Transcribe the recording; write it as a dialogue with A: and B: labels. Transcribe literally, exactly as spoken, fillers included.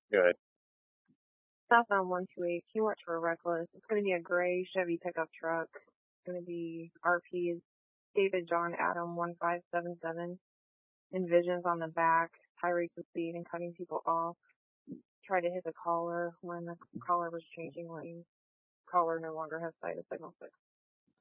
A: Good.
B: Southbound one two eight, can you watch for reckless? It's going to be a gray Chevy pickup truck. It's going to be R Ps, David John Adam one five seven seven. Envisions on the back, high rates of speed and cutting people off. Tried to hit the caller when the caller was changing lanes. Caller no longer has sight of signal six.